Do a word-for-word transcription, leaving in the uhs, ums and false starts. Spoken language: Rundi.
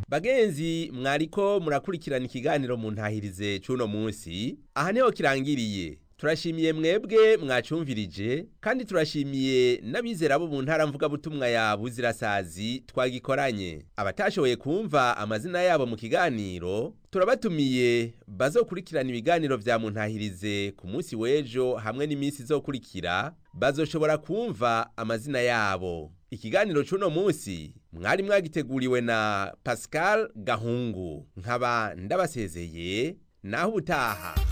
Bagenzi mwariko murakurikirana ikiganiro mu ntahirize cuno munsi, aha niho kirangiriye. Turashimiye mwebwe mwacumvirije kandi turashimiye n'abizera bo mu ntara mvuga butumwa ya Buzirasazi twagikoranye. Abatashoboye kumva amazina yabo mu kiganiro, turabatumiye bazokurikirana ibiganiro vya muntahirize ku munsi w'ejo hamwe n'iminsi izokurikira, bazoshobora kumva amazina yabo. Ikiganiro cuno munsi mwari mwagiteguriwe na Pascal Gahungu, nkaba ndabasezeye naho ubutaha.